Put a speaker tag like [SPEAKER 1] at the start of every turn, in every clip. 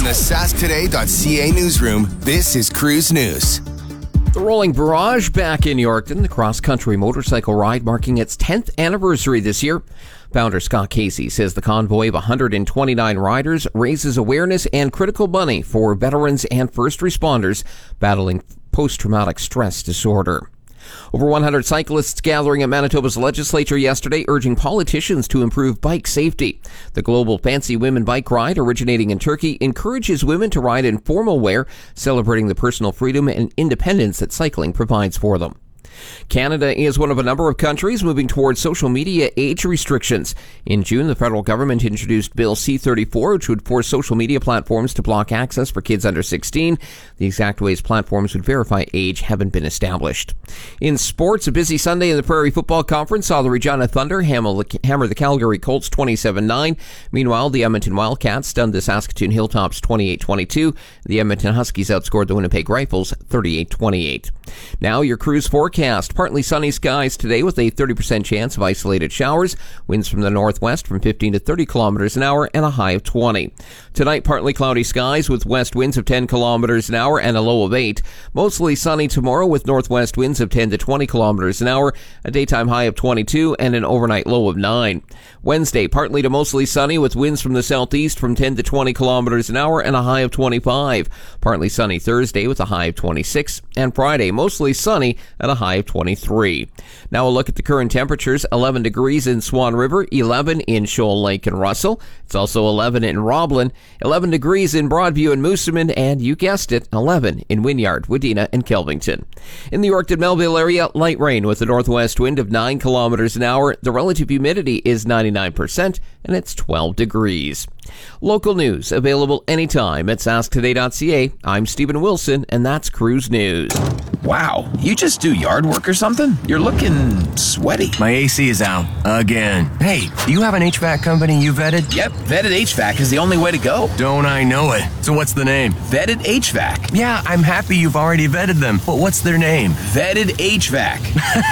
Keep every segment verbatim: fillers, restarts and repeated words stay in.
[SPEAKER 1] From the sask today dot c a newsroom, this is Cruise News.
[SPEAKER 2] The Rolling Barrage back in Yorkton, the cross-country motorcycle ride marking its tenth anniversary this year. Founder Scott Casey says the convoy of one hundred twenty-nine riders raises awareness and critical money for veterans and first responders battling post-traumatic stress disorder. Over one hundred cyclists gathering at Manitoba's legislature yesterday urging politicians to improve bike safety. The global Fancy Women bike ride, originating in Turkey, encourages women to ride in formal wear, celebrating the personal freedom and independence that cycling provides for them. Canada is one of a number of countries moving towards social media age restrictions. In June, the federal government introduced Bill C thirty-four, which would force social media platforms to block access for kids under sixteen. The exact ways platforms would verify age haven't been established. In sports, a busy Sunday in the Prairie Football Conference saw the Regina Thunder hammer the Calgary Colts twenty-seven nine. Meanwhile, the Edmonton Wildcats stunned the Saskatoon Hilltops twenty-eight twenty-two. The Edmonton Huskies outscored the Winnipeg Rifles thirty-eight twenty-eight. Now your cruise forecast. Partly sunny skies today with a thirty percent chance of isolated showers. Winds from the northwest from fifteen to thirty kilometers an hour and a high of twenty. Tonight, partly cloudy skies with west winds of ten kilometers an hour and a low of eight. Mostly sunny tomorrow with northwest winds of ten to twenty kilometers an hour, a daytime high of twenty-two and an overnight low of nine. Wednesday, partly to mostly sunny with winds from the southeast from ten to twenty kilometers an hour and a high of twenty-five. Partly sunny Thursday with a high of twenty-six. And Friday, mostly sunny at a high of twenty-three. Now a look at the current temperatures. eleven degrees in Swan River, eleven in Shoal Lake and Russell. It's also eleven in Roblin, eleven degrees in Broadview and Moosomin, and you guessed it, eleven in Wynyard, Wadena, and Kelvington. In the Yorkton Melville area, light rain with a northwest wind of nine kilometers an hour. The relative humidity is ninety-nine percent, and it's twelve degrees. Local news available anytime at sask today dot c a. I'm Stephen Wilson, and that's Cruise News.
[SPEAKER 3] Wow, you just do yard work or something? You're looking sweaty.
[SPEAKER 4] My A C is out. Again. Hey, do you have an H V A C company you vetted?
[SPEAKER 3] Yep, Vetted H V A C is the only way to go.
[SPEAKER 4] Don't I know it? So what's the name?
[SPEAKER 3] Vetted H V A C.
[SPEAKER 4] Yeah, I'm happy you've already vetted them, but what's their name?
[SPEAKER 3] Vetted H V A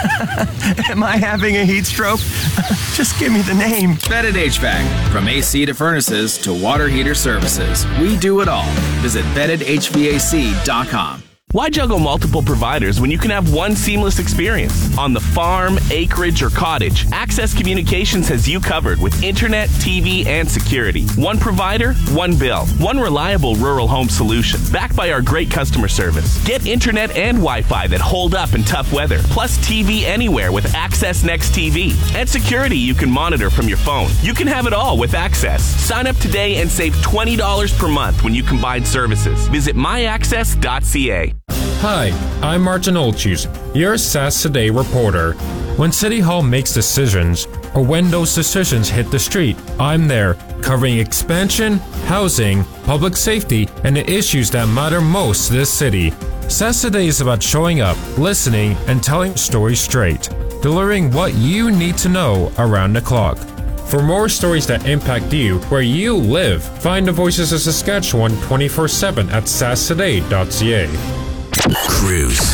[SPEAKER 3] C.
[SPEAKER 4] Am I having a heat stroke? Just give me the name.
[SPEAKER 5] Vetted H V A C. From A C to furnaces to water heater services, we do it all. Visit vetted h v a c dot com.
[SPEAKER 6] Why juggle multiple providers when you can have one seamless experience? On the farm, acreage, or cottage, Access Communications has you covered with internet, T V, and security. One provider, one bill. One reliable rural home solution, backed by our great customer service. Get internet and Wi-Fi that hold up in tough weather, plus T V anywhere with Access Next T V. And security you can monitor from your phone. You can have it all with Access. Sign up today and save twenty dollars per month when you combine services. Visit my access dot c a.
[SPEAKER 7] Hi, I'm Martin Olchus, your Sask Today reporter. When City Hall makes decisions, or when those decisions hit the street, I'm there, covering expansion, housing, public safety, and the issues that matter most to this city. Sask Today is about showing up, listening, and telling stories straight, delivering what you need to know around the clock. For more stories that impact you where you live, find the Voices of Saskatchewan twenty-four seven at sask today dot c a.
[SPEAKER 1] Cruise.